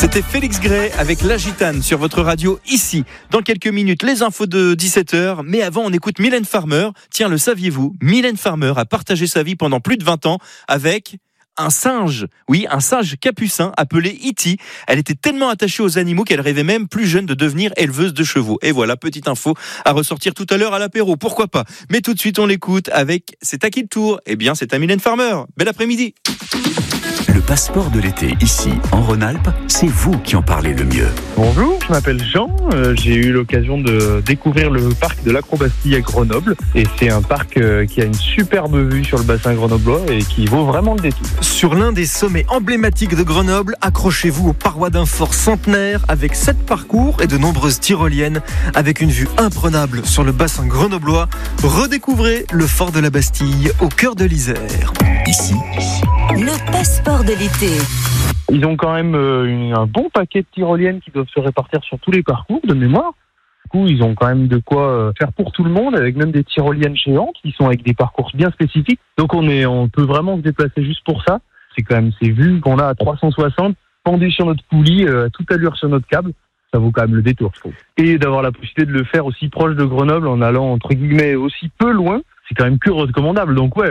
C'était Félix Gray avec La Gitane sur votre radio ici. Dans quelques minutes, les infos de 17h. Mais avant, on écoute Mylène Farmer. Tiens, le saviez-vous ? Mylène Farmer a partagé sa vie pendant plus de 20 ans avec un singe. Oui, un singe capucin appelé E.T. Elle était tellement attachée aux animaux qu'elle rêvait même plus jeune de devenir éleveuse de chevaux. Et voilà, petite info à ressortir tout à l'heure à l'apéro. Pourquoi pas ? Mais tout de suite, on l'écoute avec C'est à qui le tour ? Eh bien, c'est à Mylène Farmer. Bel après-midi. Le passeport de l'été, ici, en Rhône-Alpes, c'est vous qui en parlez le mieux. Bonjour, je m'appelle Jean. J'ai eu l'occasion de découvrir le parc de l'Acrobastie à Grenoble. Et c'est un parc qui a une superbe vue sur le bassin grenoblois et qui vaut vraiment le détour. Sur l'un des sommets emblématiques de Grenoble, accrochez-vous aux parois d'un fort centenaire avec 7 parcours et de nombreuses tyroliennes avec une vue imprenable sur le bassin grenoblois. Redécouvrez le fort de la Bastille au cœur de l'Isère. Ici, le passeport de l'été. Ils ont quand même un bon paquet de tyroliennes qui doivent se répartir sur tous les parcours de mémoire. Du coup, ils ont quand même de quoi faire pour tout le monde, avec même des tyroliennes géantes qui sont avec des parcours bien spécifiques. Donc on peut vraiment se déplacer juste pour ça. C'est quand même ces vues qu'on a à 360, pendues sur notre poulie, à toute allure sur notre câble. Ça vaut quand même le détour, je trouve. Et d'avoir la possibilité de le faire aussi proche de Grenoble en allant, entre guillemets, aussi peu loin, c'est quand même que recommandable. Donc ouais,